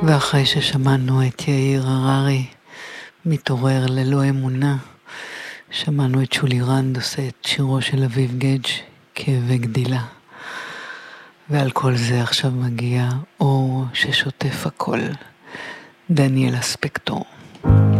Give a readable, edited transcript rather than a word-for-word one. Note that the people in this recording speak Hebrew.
ואחרי ששמענו את יאיר הררי מתעורר ללא אמונה, שמענו את שולי רנד עושה את שירו של אביב גדג' כאבי גדילה. ועל כל זה עכשיו מגיע אור ששוטף הכל, דניאל הספקטור.